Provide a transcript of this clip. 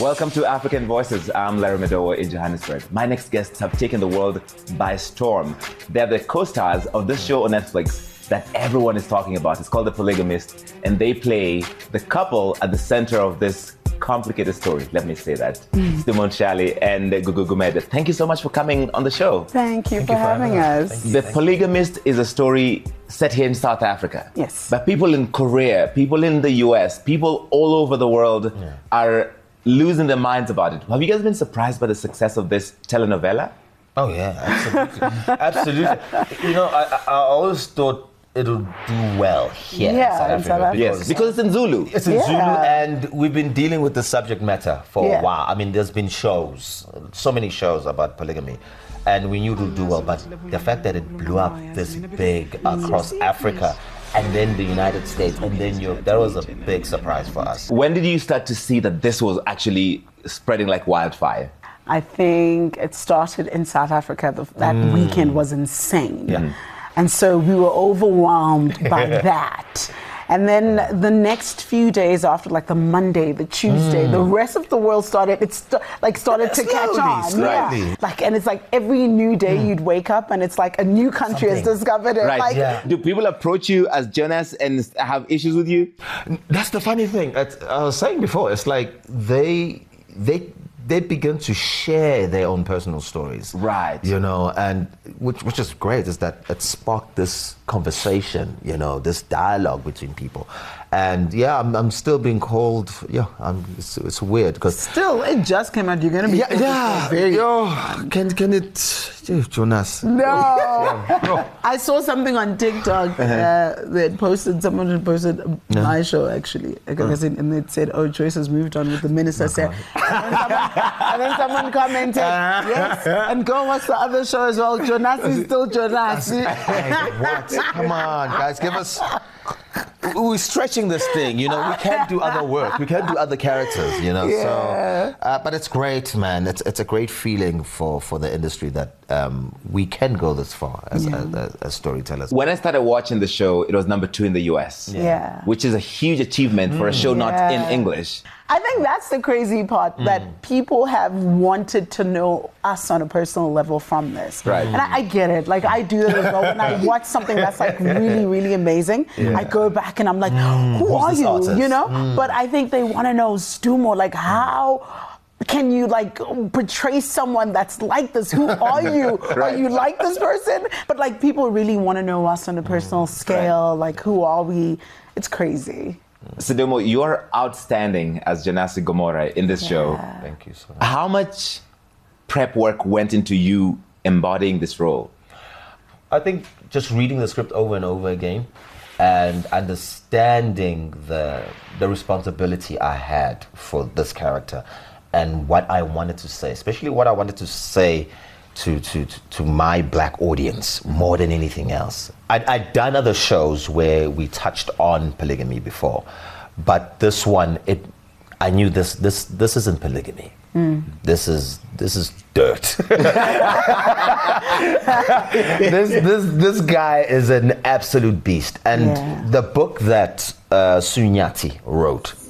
Welcome to African Voices. I'm Larry Madowo in Johannesburg. My next guests have taken the world by storm. They're the co-stars of this show on Netflix that everyone is talking about. It's called The Polygamist, and they play the couple at the center of this complicated story. Let me say that. Simon Shali and Gugu Gumede. Thank you so much for coming on the show. Thank you for having us. The Polygamist is a story set here in South Africa. Yes. But people in Korea, people in the US, people all over the world are losing their minds about it. Have you guys been surprised by the success of this telenovela? Oh yeah, absolutely. Absolutely. You know, I always thought it'll do well here in South Africa. Yes, because it's in Zulu. It's in Zulu, and we've been dealing with the subject matter for a while. I mean, there's been shows, so many shows about polygamy, and we knew it would do well, but the fact that it blew up this big across Africa, and then the United States, and then Europe, that was a big surprise for us. When did you start to see that this was actually spreading like wildfire? I think it started in South Africa. That weekend was insane. Yeah. And so we were overwhelmed by that. And then the next few days after, like the Monday, the Tuesday, the rest of the world started to catch on. Slightly. Yeah. Like, and it's like every new day you'd wake up and it's like a new country has discovered it. Right. Like, Do people approach you as Jonas and have issues with you? That's the funny thing. I was saying before, it's like they begin to share their own personal stories. Right. You know, and which is great, is that it sparked this conversation, you know, this dialogue between people. And yeah, I'm still being called, it's weird because still, it just came out. You're going to be very... Can it, Jonas? No. I saw something on TikTok someone had posted my show actually, and it said, "Oh, Joyce has moved on with the minister." And then someone commented, "Yes, and go watch the other show as well. Jonas is still Jonas." What? Come on, guys, give us... We're stretching this thing, you know. We can't do other work. We can't do other characters, you know. So, but it's great, man. It's a great feeling for the industry that we can go this far as storytellers. When I started watching the show, it was number 2 in the US. Which is a huge achievement for a show not in English. I think that's the crazy part, that people have wanted to know us on a personal level from this. Right. And I get it. Like, I do that as well. When I watch something that's like really, really amazing, I go back and I'm like, who are you? Artist? You know? But I think they want to know, Stu, more like, how can you like portray someone that's like this? Who are you? Are you like this person? But like, people really want to know us on a personal scale. Like, who are we? It's crazy. Sidomo, you're outstanding as Janasi Gomora in this show. Thank you so much. How much prep work went into you embodying this role? I think just reading the script over and over again and understanding the responsibility I had for this character and what I wanted to say, especially what I wanted to say to my black audience more than anything else. I'd done other shows where we touched on polygamy before, but this one, I knew this isn't polygamy. This is dirt. this guy is an absolute beast. And the book that Sunyati wrote,